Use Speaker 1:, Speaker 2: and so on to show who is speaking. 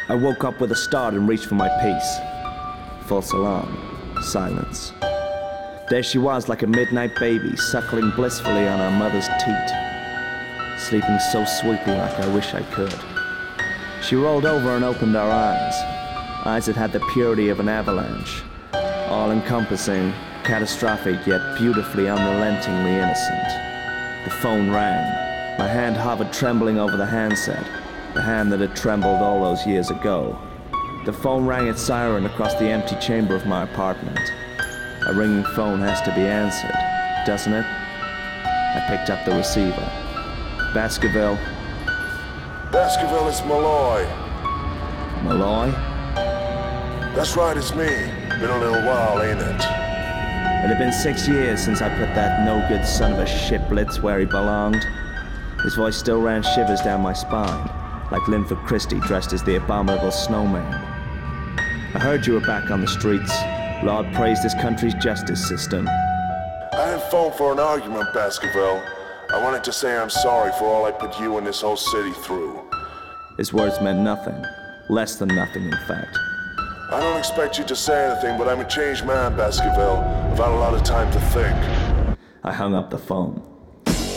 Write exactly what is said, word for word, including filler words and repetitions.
Speaker 1: I woke up with a start and reached for my piece. False alarm. Silence. There she was like a midnight baby, suckling blissfully on her mother's teat, sleeping so sweetly like I wish I could. She rolled over and opened her eyes, eyes that had the purity of an avalanche, all-encompassing, catastrophic, yet beautifully unrelentingly innocent. The phone rang. My hand hovered trembling over the handset, the hand that had trembled all those years ago. The phone rang its siren across the empty chamber of my apartment. A ringing phone has to be answered, doesn't it? I picked up the receiver. Baskerville.
Speaker 2: Baskerville, it's Malloy.
Speaker 1: Malloy?
Speaker 2: That's right, it's me. Been a little while, ain't it?
Speaker 1: It had been six years since I put that no-good son of a shiplets where he belonged. His voice still ran shivers down my spine, like Linford Christie dressed as the abominable snowman. I heard you were back on the streets. Lord praise this country's justice system.
Speaker 2: I didn't phone for an argument, Baskerville. I wanted to say I'm sorry for all I put you and this whole city through.
Speaker 1: His words meant nothing. Less than nothing, in fact.
Speaker 2: I don't expect you to say anything, but I'm a changed man, Baskerville. I've had a lot of time to think.
Speaker 1: I hung up the phone.